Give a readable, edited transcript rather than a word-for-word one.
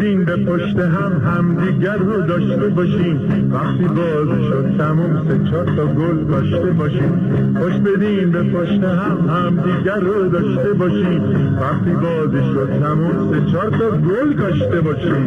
بدین به پشت همدیگر رو داشته باشیم. وقتی باز شد تموم 3-4 تا گل داشته باشیم. پشت بدین به پشت همدیگر رو داشته باشیم. وقتی باز شد تموم 3-4 تا گل داشته باشیم.